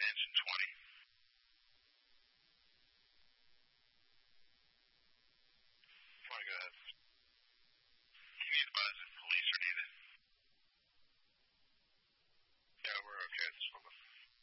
Mansion 20. Go ahead. Can you advise if police are needed?